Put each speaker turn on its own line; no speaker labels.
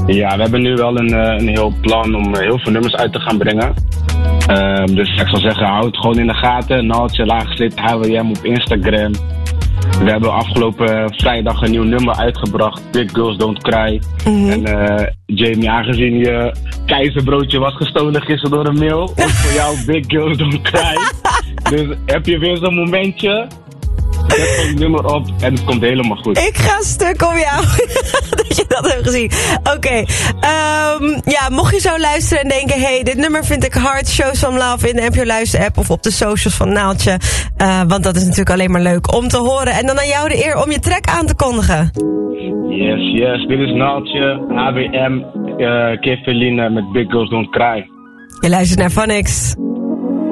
Ja, we hebben nu wel een heel plan om heel veel nummers uit te gaan brengen. Dus ik zou zeggen, hou het gewoon in de gaten. Naaltje, laaggeslepen HWM op Instagram. We hebben afgelopen vrijdag een nieuw nummer uitgebracht. Big Girls Don't Cry. En Jamie, aangezien je keizerbroodje was gestolen gisteren door een mail. Ook voor jou Big Girls Don't Cry. Dus heb je weer zo'n momentje. Zet gewoon het nummer op en het komt helemaal goed.
Ik ga stuk om jou. Dat je dat hebt gezien. Oké. Ja, mocht je zo luisteren en denken... hey, dit nummer vind ik hard. Show some love in de NPO Luister app of op de socials van Naaltje. Want dat is natuurlijk alleen maar leuk om te horen. En dan aan jou de eer om je track aan te kondigen.
Yes. Dit is Naaltje, HWM, Keveline met Big Girls Don't Cry.
Je luistert naar Phonics.